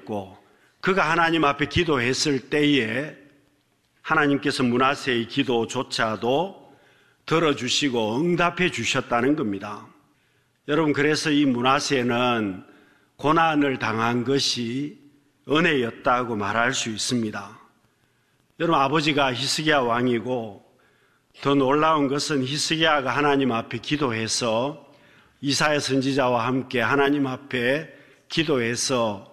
때였고, 그가 하나님 앞에 기도했을 때에 하나님께서 므낫세의 기도조차도 들어주시고 응답해 주셨다는 겁니다. 여러분, 그래서 이 므낫세는 고난을 당한 것이 은혜였다고 말할 수 있습니다. 여러분, 아버지가 히스기야 왕이고, 더 놀라운 것은 히스기야가 하나님 앞에 기도해서 이사야 선지자와 함께 하나님 앞에 기도해서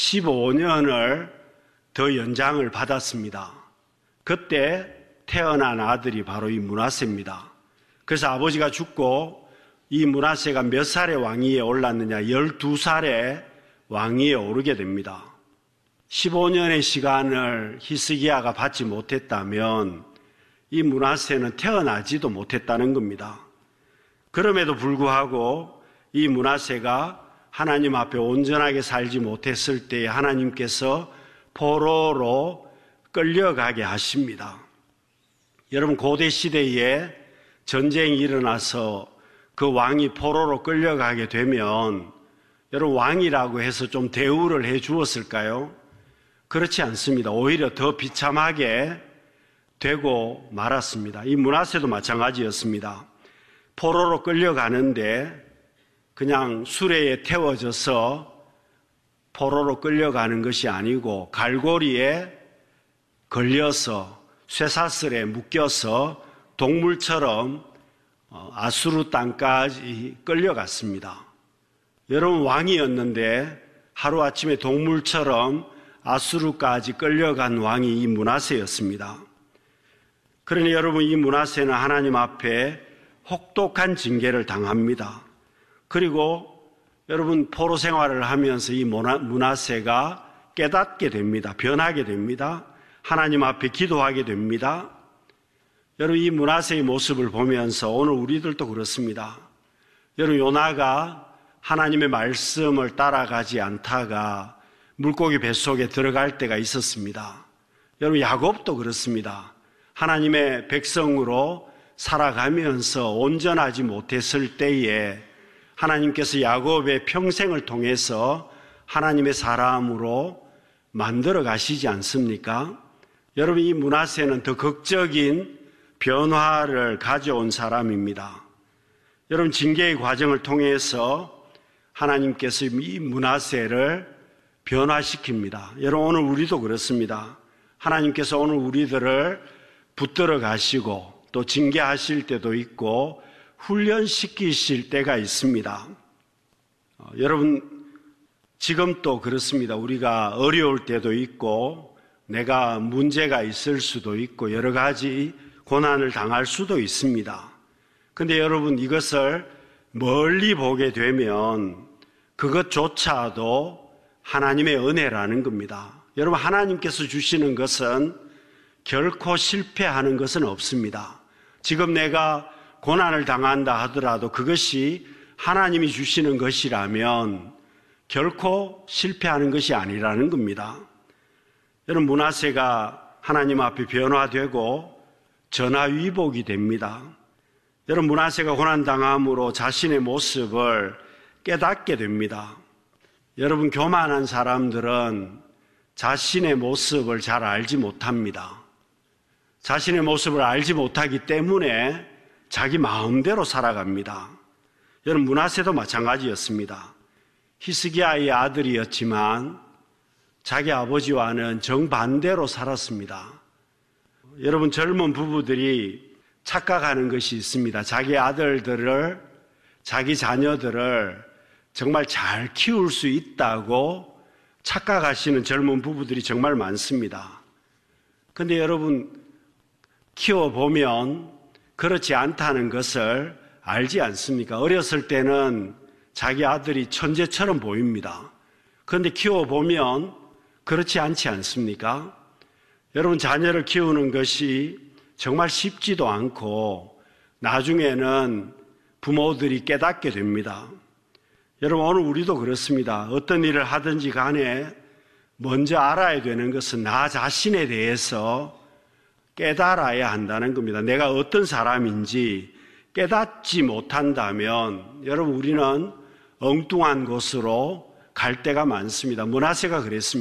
15년을 더 연장을 받았습니다. 그때 태어난 아들이 바로 이 므낫세입니다. 그래서 아버지가 죽고 이 므낫세가 몇 살의 왕위에 올랐느냐? 12살의 왕위에 오르게 됩니다. 15년의 시간을 히스기야가 받지 못했다면 이 므낫세는 태어나지도 못했다는 겁니다. 그럼에도 불구하고 이 므낫세가 하나님 앞에 온전하게 살지 못했을 때에 하나님께서 포로로 끌려가게 하십니다. 여러분, 고대 시대에 전쟁이 일어나서 그 왕이 포로로 끌려가게 되면 여러분, 왕이라고 해서 좀 대우를 해 주었을까요? 그렇지 않습니다. 오히려 더 비참하게 되고 말았습니다. 이 므낫세도 마찬가지였습니다. 포로로 끌려가는데 그냥 수레에 태워져서 포로로 끌려가는 것이 아니고 갈고리에 걸려서 쇠사슬에 묶여서 동물처럼 아수르 땅까지 끌려갔습니다. 여러분, 왕이었는데 하루아침에 동물처럼 아수르까지 끌려간 왕이 이 므낫세였습니다. 그러니 여러분, 이 므낫세는 하나님 앞에 혹독한 징계를 당합니다. 그리고 여러분, 포로 생활을 하면서 이 므낫세가 깨닫게 됩니다. 변하게 됩니다. 하나님 앞에 기도하게 됩니다. 여러분, 이 므낫세의 모습을 보면서 오늘 우리들도 그렇습니다. 여러분, 요나가 하나님의 말씀을 따라가지 않다가 물고기 뱃속에 들어갈 때가 있었습니다. 여러분, 야곱도 그렇습니다. 하나님의 백성으로 살아가면서 온전하지 못했을 때에 하나님께서 야곱의 평생을 통해서 하나님의 사람으로 만들어 가시지 않습니까? 여러분, 이 므낫세는 더 극적인 변화를 가져온 사람입니다. 여러분, 징계의 과정을 통해서 하나님께서 이 므낫세를 변화시킵니다. 여러분, 오늘 우리도 그렇습니다. 하나님께서 오늘 우리들을 붙들어 가시고 또 징계하실 때도 있고 훈련시키실 때가 있습니다. 여러분, 지금 또 그렇습니다. 우리가 어려울 때도 있고 내가 문제가 있을 수도 있고 여러 가지 고난을 당할 수도 있습니다. 그런데 여러분, 이것을 멀리 보게 되면 그것조차도 하나님의 은혜라는 겁니다. 여러분, 하나님께서 주시는 것은 결코 실패하는 것은 없습니다. 지금 내가 고난을 당한다 하더라도 그것이 하나님이 주시는 것이라면 결코 실패하는 것이 아니라는 겁니다. 여러분, 므낫세가 하나님 앞에 변화되고 전화위복이 됩니다. 여러분, 므낫세가 고난당함으로 자신의 모습을 깨닫게 됩니다. 여러분, 교만한 사람들은 자신의 모습을 잘 알지 못합니다. 자신의 모습을 알지 못하기 때문에 자기 마음대로 살아갑니다. 여러분, 므낫세도 마찬가지였습니다. 히스기야의 아들이었지만 자기 아버지와는 정반대로 살았습니다. 여러분, 젊은 부부들이 착각하는 것이 있습니다. 자기 아들들을, 자기 자녀들을 정말 잘 키울 수 있다고 착각하시는 젊은 부부들이 정말 많습니다. 그런데 여러분, 키워보면 그렇지 않다는 것을 알지 않습니까? 어렸을 때는 자기 아들이 천재처럼 보입니다. 그런데 키워보면 그렇지 않지 않습니까? 여러분, 자녀를 키우는 것이 정말 쉽지도 않고 나중에는 부모들이 깨닫게 됩니다. 여러분, 오늘 우리도 그렇습니다. 어떤 일을 하든지 간에 먼저 알아야 되는 것은 나 자신에 대해서 깨달아야 한다는 겁니다. 내가 어떤 사람인지 깨닫지 못한다면 여러분, 우리는 엉뚱한 곳으로 갈 때가 많습니다. 므낫세가 그랬습니다.